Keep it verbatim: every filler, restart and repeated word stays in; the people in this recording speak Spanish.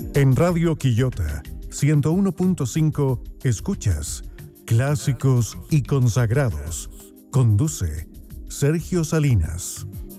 En Radio Quillota ciento uno punto cinco escuchas Clásicos y Consagrados. Conduce Sergio Salinas.